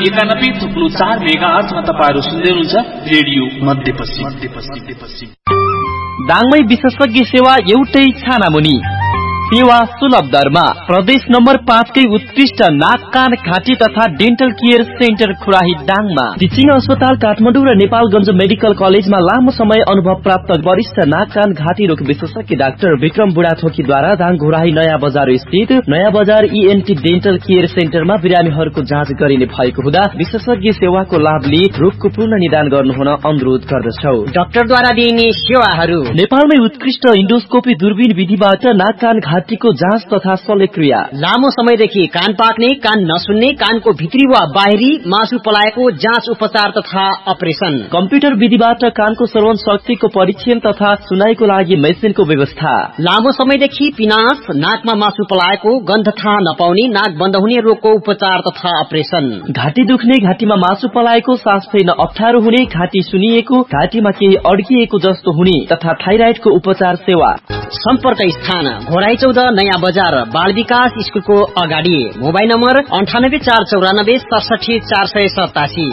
91.4 मेगाहर्जमा तपाईहरु सुन्दै हुनुहुन्छ रेडियो मध्यपश्चिम। दाङमै विशेषज्ञ सेवा एउटै छानामुनि, सेवा सुलभ दरमा। प्रदेश नम्बर 5 कै उत्कृष्ट नाक कान घाँटी तथा डेन्टल केयर सेन्टर खुराही दाङमा। टिचिङ अस्पताल काठमाडौँ र नेपालगञ्ज मेडिकल कलेजमा लामो समय अनुभव प्राप्त वरिष्ठ नाक कान घाँटी रोग विशेषज्ञ डाक्टर विक्रम बुढाथोकीद्वारा दाङ घोराही नयाँ बजार स्थित नयाँ बजार ENT डेन्टल केयर सेन्टरमा बिरामीहरूको जाँच गरिने भएको हुँदा विशेषज्ञ सेवाको लाभ लिई रोगको पूर्ण निदान गर्नुहुन अनुरोध गर्दछौ। डाक्टरद्वारा दिइने सेवाहरू: नेपालमै उत्कृष्ट इन्डोस्कोपी दूरबीन विधिबाट नाक कान घाँटीको जाँच तथा शल्यक्रिया, लामो समयदेखि कान पाक्ने, कान नसुन्ने, कानको भित्री वा बाहिरी मासु पलाएको जाँच उपचार तथा अपरेसन, कम्प्युटर विधिबाट कानको श्रवण शक्तिको परीक्षण तथा सुनाईको लागि मेसिनको व्यवस्था, लामो समयदेखि पिनास, नाकमा मासु पलाएको, गन्ध थाहा नपाउने, नाक बन्द हुने रोगको उपचार तथा अपरेसन, घाँटी दुख्ने, घाँटीमा मासु पलाएको, सास फेर्न अप्ठ्यारो हुने, घाँटी सुनिएको, घाँटीमा केही अड्किएको जस्तो हुने तथा थाइराइडको उपचार सेवा। सम्पर्क स्थान घोराही 14 नयाँ बजार बाल विकास स्कुलको अगाडि। Mobile number 98 494 67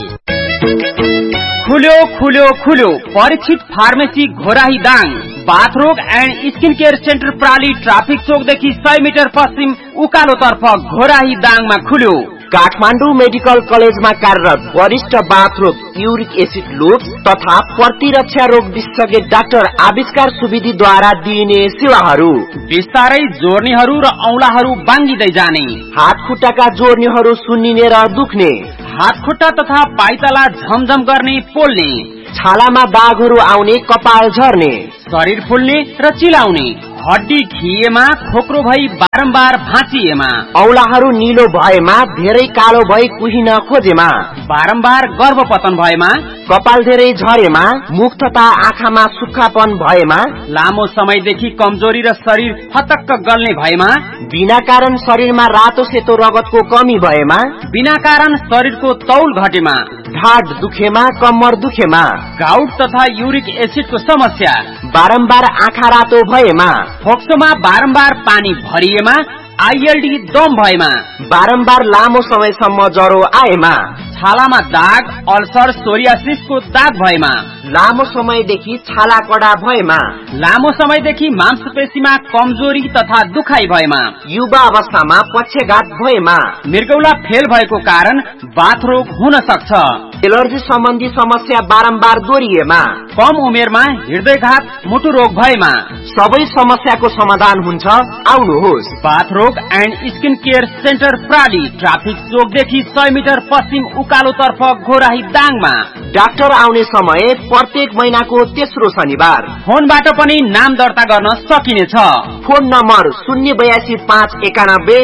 487। खुल्यो Parikshit pharmacy Ghorahi Dang. बाथरोग and skin care centre प्राली traffic चोकदेखि 100 metre पश्चिम उकालोतर्फ घोराही दाङमा खुल्यो। काठमाडौँ मेडिकल कलेजमा कार्यरत वरिष्ठ बाथरोग, युरिक एसिड लुप्स तथा प्रतिरक्षा रोग विशेषज्ञ डाक्टर आविष्कार सुविधिद्वारा दिइने सेवाहरू: बिस्तारै जोर्नीहरू र औंलाहरू बाङ्गिँदै जाने, हात खुट्टाका जोर्नीहरू सुन्निने र दुख्ने, हात खुट्टा तथा पाइताला झमझम गर्ने, पोल्ने, छालामा दागहरू आउने, कपाल झर्ने, शरीर फुल्ने र चिलाउने, हड्डी खिएमा, खोक्रो भई बारम्बार भाँचिएमा, औंलाहरू निलो भएमा, धेरै कालो भई कुहिन खोजेमा, बारम्बार गर्भपतन भएमा, कपाल धेरै झरेमा, मुख तथा आँखामा सुक्खापन भएमा, लामो समयदेखि कमजोरी र शरीर फतक्क गल्ने भएमा, बिना कारण शरीरमा रातो सेतो रगतको कमी भएमा, बिना कारण शरीरको तौल घटेमा, ढाड दुखेमा, कम्मर दुखेमा, गाउट तथा युरिक एसिडको समस्या, बारम्बार आँखा रातो भएमा, फोक्सोमा बारम्बार पानी भरिएमा, ILD दम भएमा, बारम्बार लामो समयसम्म ज्वरो आएमा, छालामा दाग, अल्सर, सोरियासिसको दाग भएमा, लामो समयदेखि छाला कडा भएमा, लामो समयदेखि मांसपेशीमा कमजोरी तथा दुखाइ भएमा, युवा अवस्थामा पक्षघात भएमा, मृगौला फेल भएको कारण बाथरोग हुन सक्छ, एलर्जी सम्बन्धी समस्या बारम्बार दोहोरिएमा, कम उमेरमा हृदयघात, मुटु रोग भएमा, सबै समस्याको समाधान हुन्छ। आउनुहोस्। बाथरोग and skin care centre प्राली traffic चोकदेखि 100 metre पश्चिम उकालोतर्फ घोराही दाङमा। डाक्टर आउने समय प्रत्येक महिनाको तेस्रो शनिबार। फोनबाट पनि नाम दर्ता गर्न सकिनेछ। Phone number 082 591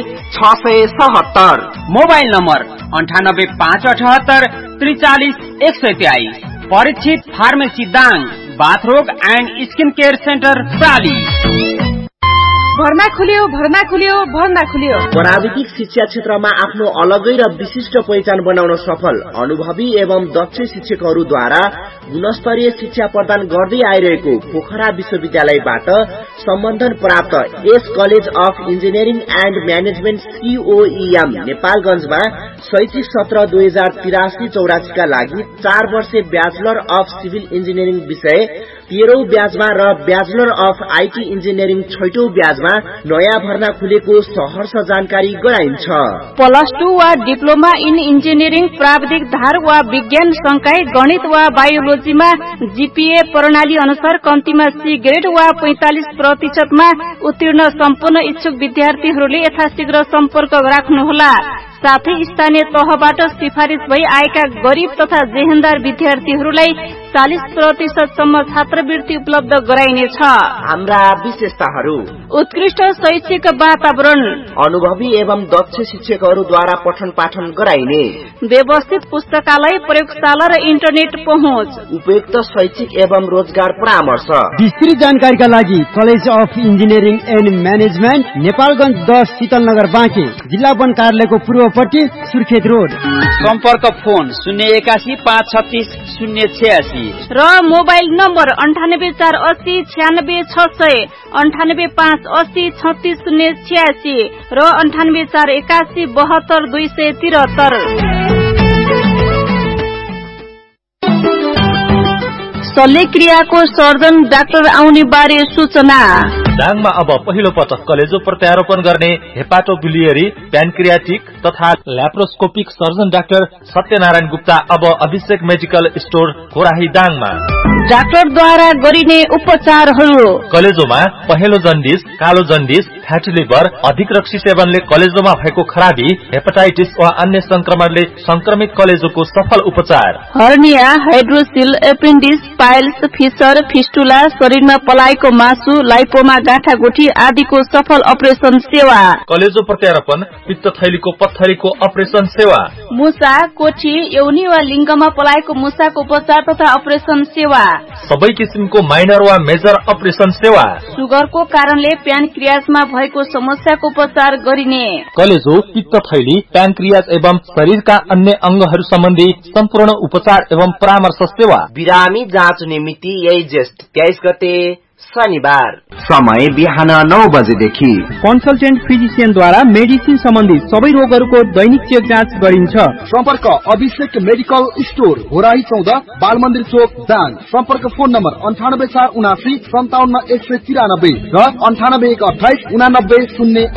677। Mobile number 98 578 43 123। Parikshit pharmacy Dang, बाथरोग and skin care centre प्राली। भर्ना खुल्यो। प्राविधिक शिक्षा क्षेत्रमा आफ्नो अलगै र विशिष्ट पहिचान बनाउन सफल अनुभवी एवं दक्ष शिक्षकहरूद्वारा गुणस्तरीय शिक्षा प्रदान गर्दै आइरहेको पोखरा विश्वविद्यालयबाट सम्बन्धन प्राप्त S college of engineering and management COEM नेपालगञ्जमा शैक्षिक सत्र 2083-84 का लागि 4 वर्षे ब्याचलर अफ सिभिल इन्जिनियरिङ विषय 13औं ब्याजमा र ब्याचलर अफ IT इन्जिनियरिङ 6औं ब्याजमा नयाँ भर्ना खुलेको सहर्ष जानकारी गराइन्छ। +2 वा डिप्लोमा इन इन्जिनियरिङ प्राविधिक धार वा विज्ञान संकाय गणित वा बायोलोजीमा GPA प्रणाली अनुसार कम्तीमा C ग्रेड वा 45% मा उत्तीर्ण सम्पूर्ण इच्छुक विद्यार्थीहरूले यथाशीघ्र सम्पर्क राख्नुहोला। साथै स्थानीय तहबाट सिफारिश भई आएका गरीब तथा जेहेन्दार विद्यार्थीहरूलाई 40% सम्म छात्रवृत्ति उपलब्ध गराइनेछ। हाम्रा विशेषताहरू: उत्कृष्ट शैक्षिक वातावरण, अनुभवी एवं दक्ष शिक्षकहरूद्वारा पठन पाठन गराइने, व्यवस्थित पुस्तकालय, प्रयोगशाला र इन्टरनेट पहुँच, उपयुक्त शैक्षिक एवं रोजगार परामर्श। विस्तृत जानकारीका लागि college of engineering and management Nepalgunj 10 Shital Nagar Banke, जिल्ला वन कार्यालयको पूर्वपट्टि, सुर्खेत रोड। सम्पर्क फोन 081 536 086 र मोबाइल नम्बर 98 480 96 600, 98 580 36 086 र 98 481 72 273। शल्यक्रियाको सर्जन डाक्टर आउने बारे सूचना। दाङमा अब पहिलो पटक कलेजो प्रत्यारोपण गर्ने हेपाटोबिलियरी, प्यानक्रियाटिक तथा laparoscopic surgeon doctor Satyanarayan Gupta अब अभिषेक मेडिकल स्टोर घोराही दाङमा। डाक्टरद्वारा गरिने उपचारहरू। कलेजोमा पहेँलो जन्डिस, कालो जन्डिस, फ्याटी लिभर, अधिक रक्सी सेवनले कलेजोमा भएको खराबी, हेपाटाइटिस वा अन्य संक्रमणले संक्रमित कलेजोको सफल उपचार। Hernia, hydroxyl, appendix, piles, fissure, fistula, शरीरमा पलाएको मासु, लाइपोमा, गाँठागुठी आदिको सफल अपरेसन सेवा। कलेजो प्रत्यारोपण, पित्त थैलीको पत्थरीको अपरेसन सेवा। मुसा, कोठी, यौनी वा लिङ्गमा पलाएको मुसाको उपचार तथा अपरेसन सेवा। सबै किसिमको माइनर वा मेजर अपरेसन सेवा। सुगरको कारणले प्यानक्रियासमा भएको समस्याको उपचार गरिने। कलेजो, पित्त थैली, प्यानक्रियास एवं शरीरका अन्य अंगहरू सम्बन्धी सम्पूर्ण उपचार एवं परामर्श सेवा। बिरामी जाँच्ने मिति यही जेष्ठ 23 गते शनिबार। समय बिहान 9 बजेदेखि। कन्सल्टेन्ट फिजिशियनद्वारा मेडिसिन सम्बन्धी सबै रोगहरूको दैनिक चेक जाँच गरिन्छ। सम्पर्क अभिषेक मेडिकल स्टोर घोराही 14 बालमन्दिर चोक दाङ। सम्पर्क फोन नम्बर 98 479 57 193 र 98 128 89 0